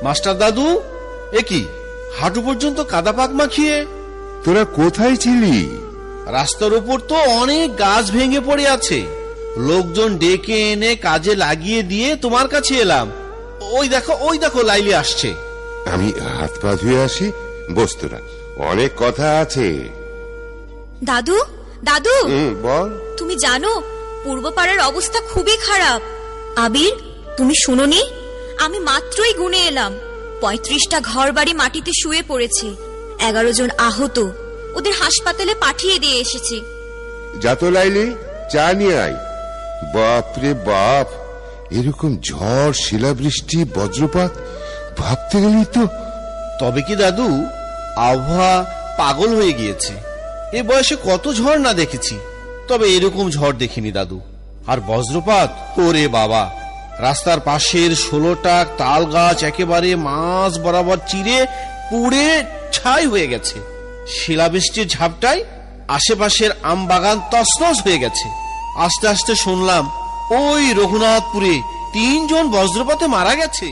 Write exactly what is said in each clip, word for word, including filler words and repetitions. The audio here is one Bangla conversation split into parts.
মাস্টার দাদু, এ কি হাঁটু পর্যন্ত কাদা পাক মাখিয়ে? তোরা কোথায় ছিলি? রাস্তার উপর তো অনেক গাছ ভেঙে পড়ে আছে, লোকজন ডেকে এনে কাজে লাগিয়ে দিয়ে তোমার কাছে এলাম। ওই দেখো, ওই দেখো লাইলি আসছে। আমি হাত পা ধুয়ে আসি, বস তোরা, অনেক কথা আছে। দাদু, দাদু বল। তুমি জানো পূর্ব পাড়ার অবস্থা খুবই খারাপ। আবির, তুমি শুনোনি? আমি মাত্রই গুনে এলাম, পঁয়ত্রিশটা ঘর বাড়ি মাটিতে শুয়ে পড়েছে, এগারো জন আহত, ওদের হাসপাতালে পাঠিয়ে দিয়ে এসেছি। যা তো লাইলি, চা নিয়ে আয়। বাপরে বাপ, এরকম ঝড়, শিলাবৃষ্টি, বজ্রপাত ভাবতে গেলি তো। তবে কি দাদু, আবহাওয়া পাগল হয়ে গিয়েছে। এ বয়সে কত ঝড় না দেখেছি, তবে এরকম ঝড় দেখিনি দাদু। আর বজ্রপাত, ওরে বাবা, রাস্তার পাশের ষোলোটা তাল গাছ একেবারে মাঝ বরাবর চিরে পুড়ে ছাই হয়ে গেছে। শিলাবৃষ্টির ঝাপটায় আশেপাশের আম বাগান তছনছ হয়ে গেছে। আস্তে আস্তে শুনলাম ওই রঘুনাথপুরে তিনজন বজ্রপাতে মারা গেছে।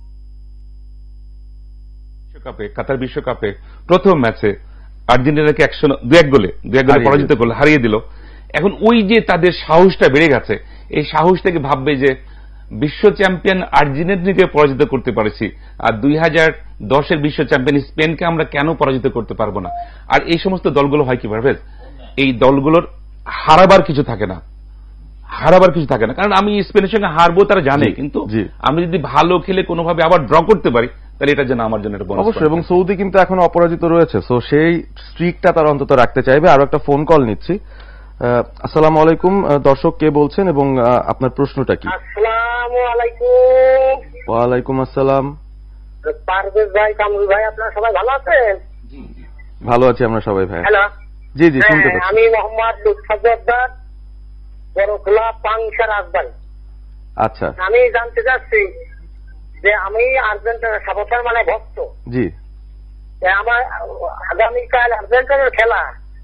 বিশ্বকাপে, কাতার বিশ্বকাপে প্রথম ম্যাচে আর্জেন্টিনাকে একশো দু এক গোলে দু এক গোলে পরাজিত করলো, হারিয়ে দিল। এখন ওই যে তাদের সাহসটা বেড়ে গেছে, এই সাহস থেকে ভাববে যে বিশ্ব চ্যাম্পিয়ন আর্জেন্টিনাকে পরাজিত করতে পারছি, আর দুই হাজার দশের বিশ্ব চ্যাম্পিয়ন স্পেনকে আমরা কেন পরাজিত করতে পারবো না। আর এই সমস্ত দলগুলো হয় কি পারবে, এই দলগুলোর হারাবার কিছু থাকে না, হারাবার কিছু থাকে না। কারণ আমি স্পেনের সঙ্গে হারবো তারা জানে, কিন্তু আমি যদি ভালো খেলে কোনোভাবে আবার ড্র করতে পারি, তাহলে এটা যেন আমার জন্য অবশ্যই। এবং সৌদি কিন্তু এখন অপরাজিত রয়েছে, সো সেই স্ট্রিকটা তারা অন্তত রাখতে চাইবে। আরো একটা ফোন কল নিচ্ছি। আসসালামু আলাইকুম, দর্শক কে বলছেন এবং আপনার প্রশ্নটা কি? আসসালামু আলাইকুম। ওয়ালাইকুম আসসালাম। পারভেজ ভাই, কামরুল ভাই, আপনারা সবাই ভালো আছেন? ভালো আছি আমরা সবাই ভাই। হ্যালো, জি জি শুনতে পাচ্ছি। আমি মোহাম্মদ লুৎফাজ্জর, বড়খোলা পাংশা রাজবাড়ী। আচ্ছা, আমি জানতে চাচ্ছি যে আমি আর্জেন্টিনার সাপোর্টার, মানে ভক্ত। জি, আমার আগামীকাল আর্জেন্টিনার খেলা,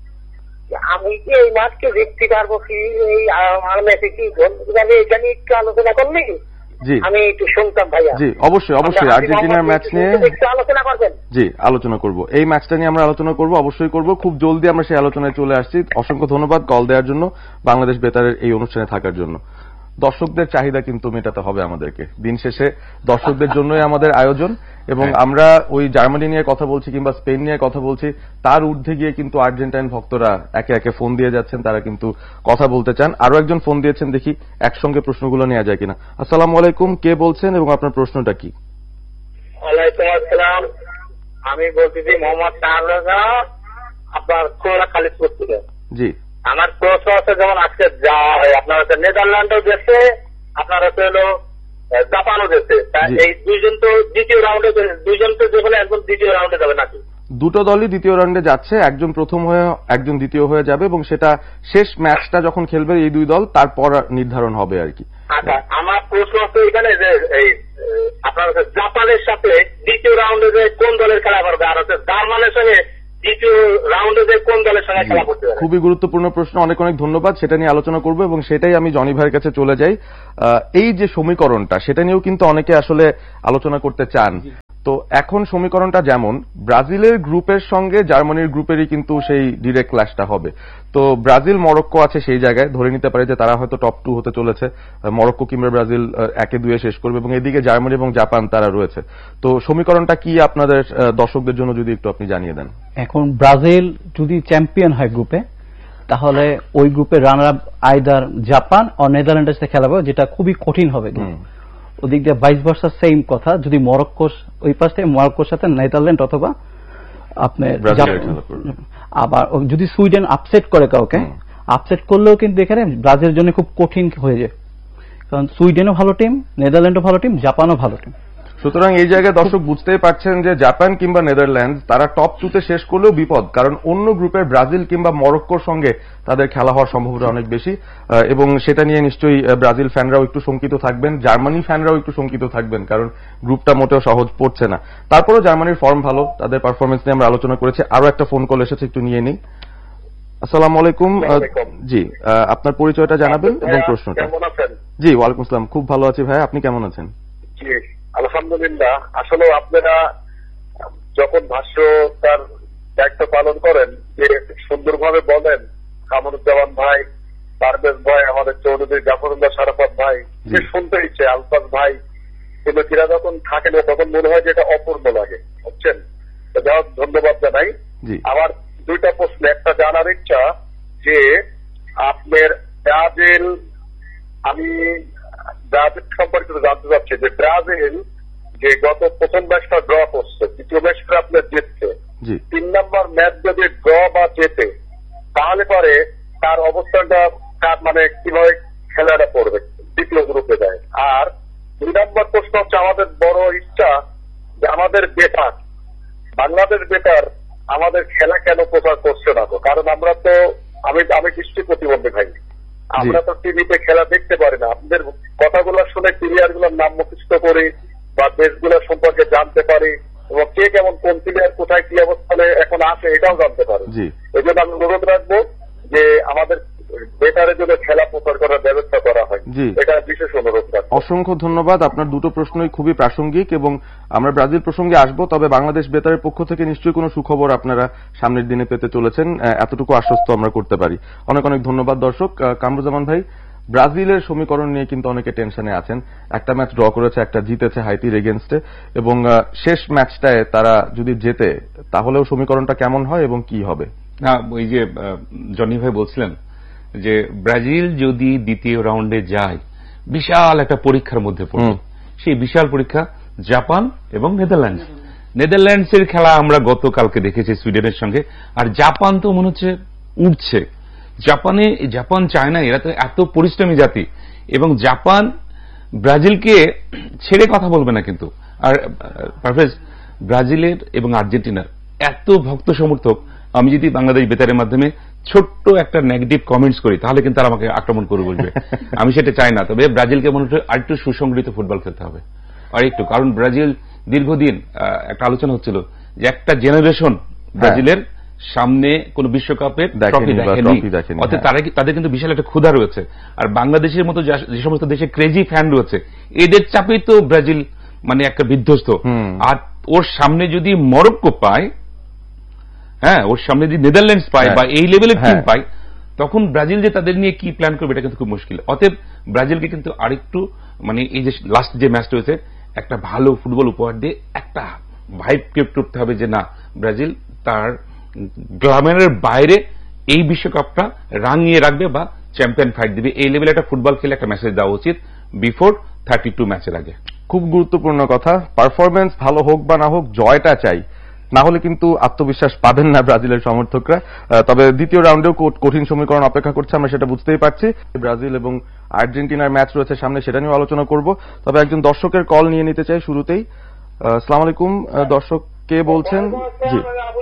আমি কি এই ম্যাচকে জিততে পারবো কি? এই ম্যাচে কি এটা নিয়ে একটু আলোচনা করলি আমি একটু শুনতাম ভাইয়া। জি অবশ্যই অবশ্যই, আর্জেন্টিনার ম্যাচ নিয়ে একটু আলোচনা করবেন। জি আলোচনা করব, এই ম্যাচটা নিয়ে আমরা আলোচনা করব, অবশ্যই করব। খুব জলদি আমরা সেই আলোচনায় চলে আসছি। অসংখ্য ধন্যবাদ কল দেওয়ার জন্য, বাংলাদেশ বেতারের এই অনুষ্ঠানে থাকার জন্য। দর্শকদের চাহিদা কিন্তু মেটাতে হবে আমাদেরকে, দিন শেষে দর্শকদের জন্যই আমাদের আয়োজন। এবং আমরা ওই জার্মানি নিয়ে কথা বলছি কিংবা স্পেন নিয়ে কথা বলছি, তার ঊর্ধ্বে গিয়ে কিন্তু আর্জেন্টাইন ভক্তরা একে একে ফোন দিয়ে যাচ্ছেন, তারা কিন্তু কথা বলতে চান। আরো একজন ফোন দিয়েছেন, দেখি একসঙ্গে প্রশ্নগুলো নেওয়া যায় কিনা। আসসালামু আলাইকুম, কে বলছেন এবং আপনার প্রশ্নটা কি? ওয়ালাইকুম আসসালাম, আমি বলতেছি মোহাম্মদ তাহরাজা, আপনার খুলনা খালিদপুর থেকে। জি, আমার প্রশ্ন আছে, যেমন আজকে যা হয় আপনার হচ্ছে নেদারল্যান্ডও গেছে, আপনার হচ্ছে হলো জাপানও গেছে, এই দুইজন তো দ্বিতীয় রাউন্ডে, দুইজন তো যেখানে একজন দ্বিতীয় রাউন্ডে যাবে নাকি? দুটো দলই দ্বিতীয় রাউন্ডে যাচ্ছে, একজন প্রথম হয়ে একজন দ্বিতীয় হয়ে যাবে, এবং সেটা শেষ ম্যাচটা যখন খেলবে এই দুই দল, তারপর নির্ধারণ হবে আর কি। আচ্ছা, আমার প্রশ্ন হচ্ছে এখানে যে এই আপনার হচ্ছে জাপানের সাথে দ্বিতীয় রাউন্ডে যে কোন দলের খেলা করবে, আর হচ্ছে জার্মানের সঙ্গে দ্বিতীয় রাউন্ডে যে কোন দলের সঙ্গে খেলা করতে পারে? খুবই গুরুত্বপূর্ণ প্রশ্ন, অনেক অনেক ধন্যবাদ। সেটা নিয়ে আলোচনা করব এবং সেটাই আমি জনি ভাইয়ের কাছে চলে যাই। এই যে সমীকরণটা, সেটা নিয়েও কিন্তু অনেকে আসলে আলোচনা করতে চান। তো এখন সমীকরণটা যেমন, ব্রাজিলের গ্রুপের সঙ্গে জার্মানির গ্রুপেরই কিন্তু সেই ডিরেক্ট ক্ল্যাশটা হবে। তো ব্রাজিল মরক্কো আছে সেই জায়গায়, ধরে নিতে পারে যে তারা হয়তো টপ টু হতে চলেছে, মরক্কো কিংবা ব্রাজিল একে দুয়ে শেষ করবে, এবং এদিকে জার্মানি এবং জাপান তারা রয়েছে। তো সমীকরণটা কি আপনাদের দর্শকদের জন্য যদি একটু আপনি জানিয়ে দেন। এখন ব্রাজিল যদি চ্যাম্পিয়ন হয় গ্রুপে, তাহলে ওই গ্রুপে রানার আপ আইদার জাপান ও নেদারল্যান্ডের সাথে খেলাবে, যেটা খুবই কঠিন হবে। ওদিক দিয়ে বাইশ বর্ষার সেম কথা, যদি মরক্কো ওই পাশ থেকে মরক্কোর সাথে নেদারল্যান্ড অথবা আপনার আবার যদি সুইডেন আপসেট করে কাউকে, আপসেট করলেও কিন্তু এখানে ব্রাজিলের জন্য খুব কঠিন হয়ে যায়, কারণ সুইডেনও ভালো টিম, নেদারল্যান্ডও ভালো টিম, জাপানও ভালো টিম। সুতরাং এই জায়গায় দর্শক বুঝতেই পারছেন যে জাপান কিংবা নেদারল্যান্ড তারা টপ টুতে শেষ করলেও বিপদ, কারণ অন্য গ্রুপের ব্রাজিল কিংবা মরক্কোর সঙ্গে তাদের খেলা হওয়ার সম্ভাবনা অনেক বেশি, এবং সেটা নিয়ে নিশ্চয়ই ব্রাজিল ফ্যানরাও একটু শঙ্কিত থাকবেন, জার্মানি ফ্যানরাও একটু শঙ্কিত থাকবেন, কারণ গ্রুপটা মোটেও সহজ পড়ছে না। তারপরেও জার্মানির ফর্ম ভালো, তাদের পারফরমেন্স নিয়ে আমরা আলোচনা করেছি। আরো একটা ফোন কল এসেছে, একটু নিয়ে নিই। আসসালামু আলাইকুম, জি আপনার পরিচয়টা জানাবেন এবং প্রশ্নটা। জি ওয়ালাইকুম আসসালাম, খুব ভালো আছি ভাই, আপনি কেমন আছেন? আলহামদুলিল্লাহ। আসলে আপনারা যখন ভাষ্য তার দায়িত্ব পালন করেন, যে সুন্দরভাবে বলেন, কামরুজ্জামান ভাই, পারভেজ ভাই, আমাদের চৌধুরী জাফরুল্লাহ সারাফত ভাই, সে শুনতে ইচ্ছে, আলফাজ ভাই, কিন্তু কিরা যখন থাকে না তখন মনে হয় যে এটা অপূর্ণ লাগে, বুঝছেন? যাই হোক, ধন্যবাদ জানাই। আমার দুইটা প্রশ্ন, একটা জানার ইচ্ছা যে আপনার ব্রাজিল, আমি ব্রাজিল সম্পর্কিত জানতে চাচ্ছি যে ব্রাজিল যে গত প্রথম ম্যাচটা ড্র করছে, দ্বিতীয় ম্যাচটা আপনার জিতছে, তিন নম্বর ম্যাচ যদি ড্র বা জেতে তাহলে পরে তার অবস্থানটা মানে কিভাবে খেলাটা পড়বে, দ্বিতীয় গ্রুপে যায়। আর দুই নম্বর প্রশ্ন হচ্ছে আমাদের বড় ইচ্ছা যে আমাদের বেটার, বাংলাদেশ বেটার আমাদের খেলা কেন প্রচার করছে না? কারণ আমরা তো, আমি আমি দৃষ্টি প্রতিবন্ধী ভাই, আমরা তো টিভিতে খেলা দেখতে পারি না। আপনাদের কথাগুলো শুনে প্লেয়ার গুলোর নাম মুখস্থ করি বা দেশগুলো সম্পর্কে জানতে পারি, এবং কে কেমন কোন প্লেয়ার কোথায় কি অবস্থানে এখন আছে এটাও জানতে পারি। এই জন্য আমি অনুরোধ রাখবো যে আমাদের বেটারের জন্য খেলা প্রচার করার ব্যবস্থা করা হয়, এটা বিশেষ অনুরোধ রাখবো। অসংখ্য ধন্যবাদ। আপনার দুটো প্রশ্নই খুবই প্রাসঙ্গিক এবং আমরা ব্রাজিল প্রসঙ্গে আসবো, তবে বাংলাদেশ বেতারের পক্ষ থেকে নিশ্চয়ই কোনো সুখবর আপনারা সামনের দিনে পেতে চলেছেন, এতটুকু আশ্বস্ত আমরা করতে পারি। অনেক অনেক ধন্যবাদ দর্শক। কামরুজ্জামান ভাই, ব্রাজিলের সমীকরণ নিয়ে কিন্তু অনেকে টেনশনে আছেন। একটা ম্যাচ ড্র করেছে, একটা জিতেছে হাইতির এগেনস্টে, এবং শেষ ম্যাচটায় তারা যদি জেতে তাহলেও সমীকরণটা কেমন হয় এবং কি হবে? না, ওই যে জনি ভাই বলছিলেন যে ব্রাজিল যদি দ্বিতীয় রাউন্ডে যায় বিশাল একটা পরীক্ষার মধ্যে পড়বে। সেই বিশাল পরীক্ষা জাপান এবং নেদারল্যান্ডস। নেদারল্যান্ডসের খেলা আমরা গতকালকে দেখেছি সুইডেনের সঙ্গে, আর জাপান তো মনে হচ্ছে উঠছে। জাপানে, জাপান চায় না, এরা তো এত পরিশ্রমী জাতি, এবং জাপান ব্রাজিলকে ছেড়ে কথা বলবে না কিন্তু। আর পারভেজ, ব্রাজিলের এবং আর্জেন্টিনার এত ভক্ত সমর্থক, আমি যদি বাংলাদেশ বেতারের মাধ্যমে ছোট্ট একটা নেগেটিভ কমেন্টস করি তাহলে কিন্তু তারা আমাকে আক্রমণ করে বলবে, আমি সেটা চাই না। তবে ব্রাজিলকে মনে হয় আরেকটু সুসংগঠিত ফুটবল খেলতে হবে, আর একটু, কারণ ব্রাজিল দীর্ঘদিন একটা আলোচনা হচ্ছিল যে একটা জেনারেশন ব্রাজিলের সামনে কোন বিশ্বকাপের ট্রফি দেখেনি, অর্থাৎ তাদের কিন্তু বিশাল একটা ক্ষুধা রয়েছে। আর বাংলাদেশের মতো যে সমস্ত দেশে ক্রেজি ফ্যান রয়েছে, এদের চাপেই তো ব্রাজিল মানে একটা বিধ্বস্ত। আর ওর সামনে যদি মরক্কো পায়, হ্যাঁ, ওর সামনে যদি নেদারল্যান্ডস পায় বা এই লেভেলের টিম পায়, তখন ব্রাজিল যে তাদের নিয়ে কি প্ল্যান করবে এটা কিন্তু খুব মুশকিল। অতএব ব্রাজিলকে কিন্তু আরেকটু মানে এই যে লাস্ট যে ম্যাচটা হয়েছে, একটা ভালো ফুটবল উপহার দিয়ে একটা ভাইব ক্রিয়েট করতে হবে যে না, ব্রাজিল তার গ্লামারের বাইরে এই বিশ্বকাপটা রাঙিয়ে রাখবে বা চ্যাম্পিয়ন ফাইট দিবে, এই লেভেলে একটা ফুটবল খেলে একটা মেসেজ দেওয়া উচিত বিফোর থার্টি টু ম্যাচের আগে। খুব গুরুত্বপূর্ণ কথা। পারফরমেন্স ভালো হোক বা না হোক, জয়টা চাই, না হলে কিন্তু আত্মবিশ্বাস পাবেন না ব্রাজিলের সমর্থকরা। তবে দ্বিতীয় রাউন্ডেও কঠিন সমীকরণ অপেক্ষা করছে, আমরা সেটা বুঝতেই পারছি। ব্রাজিল এবং আর্জেন্টিনার ম্যাচ রয়েছে সামনে, সেটা নিয়ে আলোচনা করব। তবে একজন দর্শকের কল নিয়ে নিতে চাই শুরুতেই। আসসালামু আলাইকুম দর্শক, কে বলছেন? জি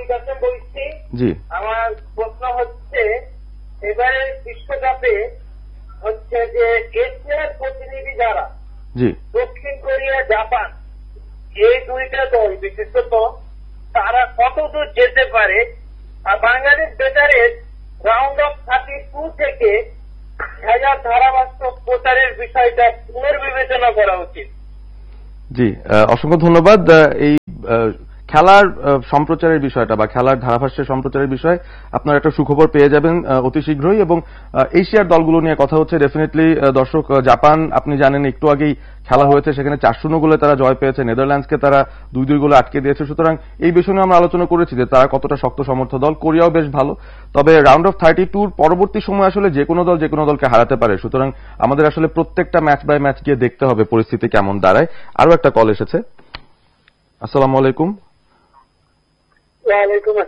জি আমার প্রশ্ন হচ্ছে, এবারে বিশ্বকাপে হচ্ছে যে এশিয়ার প্রতিনিধি যারা, জি দক্ষিণ কোরিয়া, জাপান, এই দুইটা দল বিশেষত তারা কতদূর যেতে পারে? আর Bangladesh বেতারের round of thirty two থেকে খেলার ধারাভাষ্য প্রচারের বিষয়টা পুনর্বিবেচনা করা উচিত। জি, অসংখ্য ধন্যবাদ। এই খেলার সম্প্রচারের বিষয়টা বা খেলার ধারাভাষ্যের সম্প্রচারের বিষয়ে আপনারা একটা সুখবর পেয়ে যাবেন অতি শীঘ্রই। এবং এশিয়ার দলগুলো নিয়ে কথা হচ্ছে ডেফিনেটলি। দর্শক, জাপান আপনি জানেন একটু আগেই খেলা হয়েছে, সেখানে চার শূন্য গোলে তারা জয় পেয়েছে, নেদারল্যান্ডসকে তারা দুই দুই গোলে আটকে দিয়েছে। সুতরাং এই বিষয় নিয়ে আমরা আলোচনা করেছি যে তারা কতটা শক্ত সমর্থ দল। কোরিয়াও বেশ ভালো। তবে রাউন্ড অফ থার্টি টুর পরবর্তী সময় আসলে যে কোনো দল যে কোনো দলকে হারাতে পারে। সুতরাং আমাদের আসলে প্রত্যেকটা ম্যাচ বাই ম্যাচ গিয়ে দেখতে হবে পরিস্থিতি কেমন দাঁড়ায়। আরো একটা কল এসেছে। আসসালামু আলাইকুম। ওয়ালাইকুম